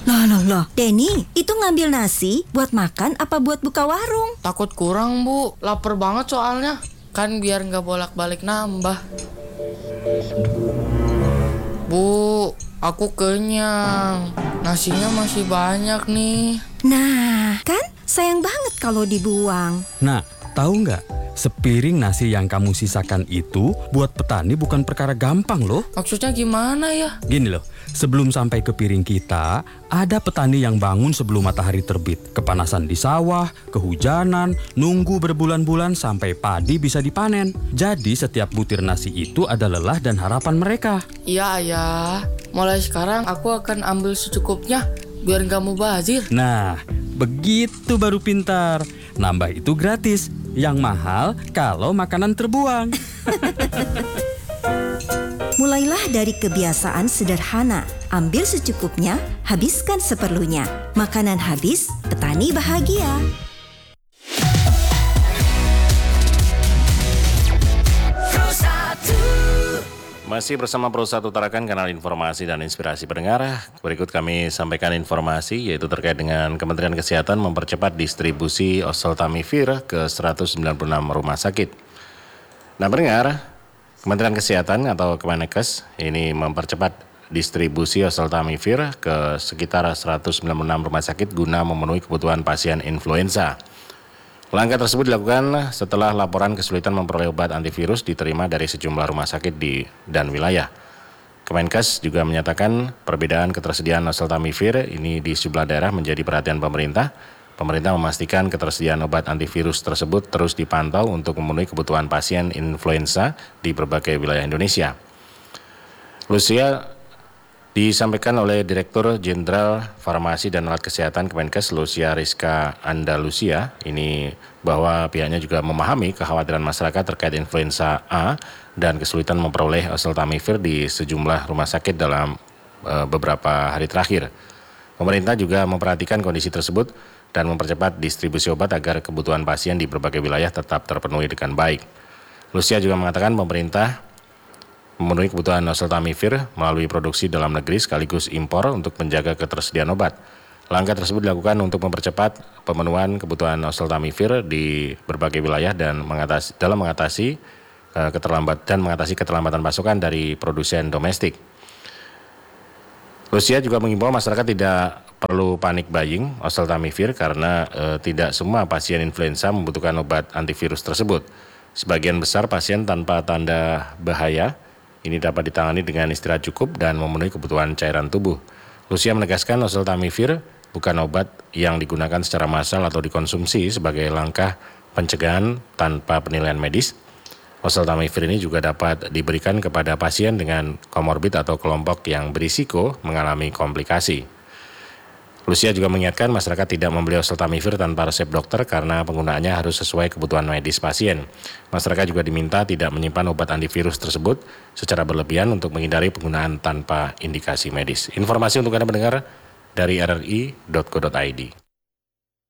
Loh, Denny, itu ngambil nasi buat makan apa buat buka warung? Takut kurang, Bu. Lapar banget soalnya. Kan biar nggak bolak-balik nambah. Bu, aku kenyang. Nasinya masih banyak nih. Nah, kan sayang banget kalau dibuang. Nah, tahu nggak? Sepiring nasi yang kamu sisakan itu buat petani bukan perkara gampang loh. Maksudnya gimana ya? Gini loh, sebelum sampai ke piring kita, ada petani yang bangun sebelum matahari terbit. Kepanasan di sawah, kehujanan, nunggu berbulan-bulan sampai padi bisa dipanen. Jadi setiap butir nasi itu ada lelah dan harapan mereka. Iya, Ayah. Mulai sekarang aku akan ambil secukupnya biar nggak mubazir. Nah, begitu baru pintar. Nambah itu gratis. Yang mahal kalau makanan terbuang. Mulailah dari kebiasaan sederhana. Ambil secukupnya, habiskan seperlunya. Makanan habis, petani bahagia. Masih bersama Pro 1 Tarakan, kanal informasi dan inspirasi pendengar. Berikut kami sampaikan informasi yaitu terkait dengan Kementerian Kesehatan mempercepat distribusi oseltamivir ke 196 rumah sakit. Nah pendengar, Kementerian Kesehatan atau Kemenkes ini mempercepat distribusi oseltamivir ke sekitar 196 rumah sakit guna memenuhi kebutuhan pasien influenza. Langkah tersebut dilakukan setelah laporan kesulitan memperoleh obat antivirus diterima dari sejumlah rumah sakit dan wilayah. Kemenkes juga menyatakan perbedaan ketersediaan oseltamivir ini di sejumlah daerah menjadi perhatian pemerintah. Pemerintah memastikan ketersediaan obat antivirus tersebut terus dipantau untuk memenuhi kebutuhan pasien influenza di berbagai wilayah Indonesia. Lucia disampaikan oleh Direktur Jenderal Farmasi dan Alat Kesehatan Kemenkes Lucia Rizka Andalusia ini bahwa pihaknya juga memahami kekhawatiran masyarakat terkait influenza A dan kesulitan memperoleh oseltamivir di sejumlah rumah sakit dalam beberapa hari terakhir. Pemerintah juga memperhatikan kondisi tersebut dan mempercepat distribusi obat agar kebutuhan pasien di berbagai wilayah tetap terpenuhi dengan baik. Lucia juga mengatakan pemerintah memenuhi kebutuhan oseltamivir melalui produksi dalam negeri sekaligus impor untuk menjaga ketersediaan obat. Langkah tersebut dilakukan untuk mempercepat pemenuhan kebutuhan oseltamivir di berbagai wilayah dan mengatasi keterlambatan pasokan dari produsen domestik. Lucia juga mengimbau masyarakat tidak perlu panik buying oseltamivir karena tidak semua pasien influenza membutuhkan obat antivirus tersebut. Sebagian besar pasien tanpa tanda bahaya ini dapat ditangani dengan istirahat cukup dan memenuhi kebutuhan cairan tubuh. Lucia menegaskan oseltamivir bukan obat yang digunakan secara massal atau dikonsumsi sebagai langkah pencegahan tanpa penilaian medis. Oseltamivir ini juga dapat diberikan kepada pasien dengan komorbid atau kelompok yang berisiko mengalami komplikasi. Lucia juga mengingatkan masyarakat tidak membeli oseltamivir tanpa resep dokter karena penggunaannya harus sesuai kebutuhan medis pasien. Masyarakat juga diminta tidak menyimpan obat antivirus tersebut secara berlebihan untuk menghindari penggunaan tanpa indikasi medis. Informasi untuk Anda pendengar dari rri.co.id.